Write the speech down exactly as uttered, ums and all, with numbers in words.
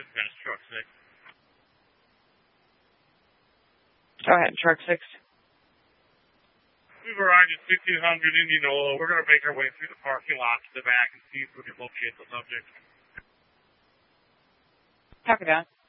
Dispatch, truck six. Go ahead, truck six. We've arrived at fifteen hundred Indianola. We're going to make our way through the parking lot to the back and see if we can locate the subject. Copy that.